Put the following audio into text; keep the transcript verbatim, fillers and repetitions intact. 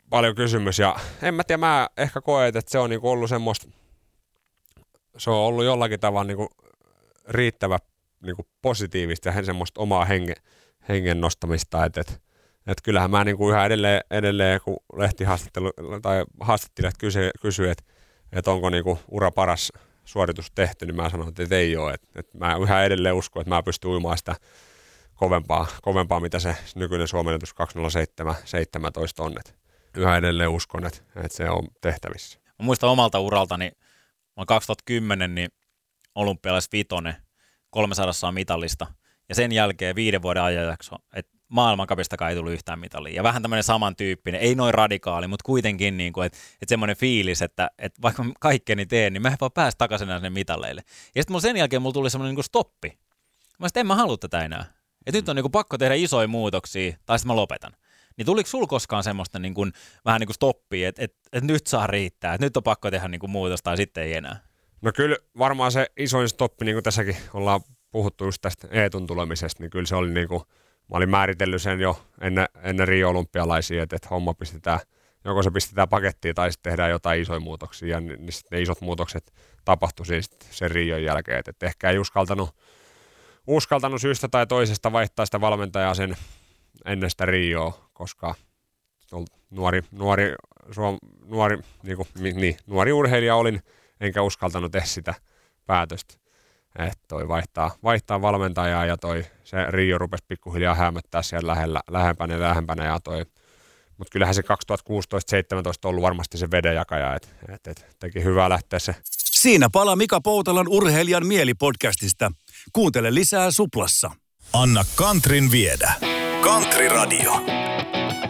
paljon kysymys ja en mä tiedä, mä ehkä koen, että se on niinku ollut semmoista, se on ollut jollakin tavalla niinku riittävä niinku positiivista ja semmoista omaa hengen, hengen nostamista, että et, et kyllähän mä niinku yhä edelleen, edelleen kun lehtihaastattelu tai haastattelijat kysyi, kysy, että et onko niinku ura paras suoritus tehty, niin mä sanon, että ei ole. Et, et mä yhä edelleen uskon, että mä pystyn uimaan sitä kovempaa, kovempaa mitä se nykyinen suomennetus kaksi nolla seitsemän seitsemäntoista on. Et yhä edelleen uskon, että, että se on tehtävissä. Mä muistan omalta uraltani, mä kaksituhattakymmenen niin olympialais vitonen, kolmesataa mitallista, ja sen jälkeen viiden vuoden ajanjakso, että maailmankapistakaan ei tullut yhtään mitalia. Ja vähän tämmöinen samantyyppinen, ei noin radikaali, mutta kuitenkin, niin kuin, että, että semmoinen fiilis, että, että vaikka mä kaikkeni teen, niin mä en vaan pääse takaisin sinne mitalleille. Ja sitten sen jälkeen mulla tuli semmoinen niin kuin stoppi. Mä sitten en mä halua tätä enää. Että nyt on niin kuin pakko tehdä isoja muutoksia, tai sitten mä lopetan. Niin tuliko sul koskaan semmoista niin kuin, vähän niin kuin stoppia, että, että, että nyt saa riittää, että nyt on pakko tehdä niin kuin muutos, tai sitten ei enää? No kyllä varmaan se isoin stoppi, niin kuin tässäkin ollaan puhuttu just tästä Eetun tulemisesta, niin kyllä se oli niin kuin, mä olin määritellyt sen jo ennen, ennen Rio-olympialaisia, että, että homma pistetään, joko se pistetään pakettiin tai sitten tehdään jotain isoja muutoksia, ja niin ne isot muutokset tapahtui siis sen Rion jälkeen, että, että ehkä ei uskaltanut, uskaltanut syystä tai toisesta vaihtaa sitä valmentajaa sen ennen sitä Rioa, koska nuori, nuori, suom, nuori, niin kuin, niin, nuori urheilija olin, enkä uskaltanut tehdä sitä päätöstä. Että toi vaihtaa, vaihtaa valmentajaa ja toi se Rio rupesi pikkuhiljaa hämöttää siellä lähellä, lähempänä ja lähempänä. Ja toi, mutta kyllähän se kaksituhattakuusitoista seitsemäntoista on ollut varmasti se vedenjakaja, että et, et, teki hyvää lähteä se. Siinä pala Mika Poutalan Urheilijan mielipodcastista. Kuuntele lisää Suplassa. Anna Kantrin viedä. Kantri Radio.